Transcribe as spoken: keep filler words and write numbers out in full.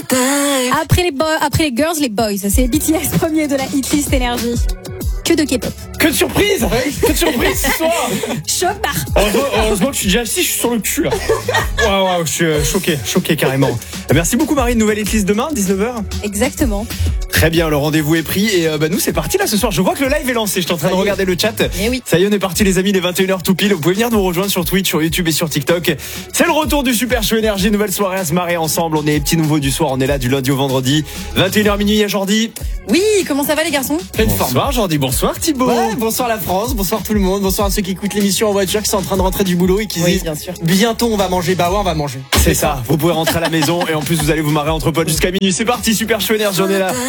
Après les, bo- après les girls, les boys. C'est B T S premier de la hitlist énergie. Que de K-pop. Que de surprise Que de surprise ce soir. Chopard. Heureusement, heureusement que je suis déjà assis, je suis sur le cul là. Waouh, waouh, je suis euh, choqué, choqué carrément. Merci beaucoup Marine, nouvelle hitlist demain, dix-neuf heures. Exactement. Très bien, le rendez-vous est pris et euh, bah, nous c'est parti là ce soir. Je vois que le live est lancé, je suis en train de regarder le chat. Eh oui. Ça y est, on est parti les amis, les vingt et une heures tout pile. Vous pouvez venir nous rejoindre sur Twitch, sur YouTube et sur TikTok. C'est le retour du Super Show Énergie, nouvelle soirée à se marrer ensemble. On est les petits nouveaux du soir, on est là du lundi au vendredi. vingt et une heures minuit, il y a Jordi. Oui, comment ça va les garçons? Pleine forme. Bonsoir Jordi, bonsoir Thibaut. Ouais, bonsoir la France, bonsoir tout le monde, bonsoir à ceux qui écoutent l'émission en voiture, qui sont en train de rentrer du boulot et qui se Oui, disent bien sûr. bientôt on va manger. Bah ouais, on va manger. C'est ça, vous pouvez rentrer à la maison et en plus vous allez vous marrer entre potes jusqu'à minuit. C'est parti, Super Show Énergie, on est là.